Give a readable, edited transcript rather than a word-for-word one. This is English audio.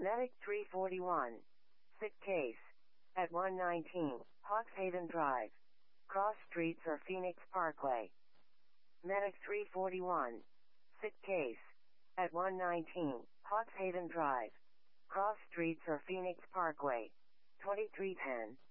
Medic 341. Sick case. At 119, Hawkshaven Drive. Cross Streets or Phoenix Parkway. Medic 341. Sick case. At 119, Hawkshaven Drive. Cross Streets or Phoenix Parkway. 2310.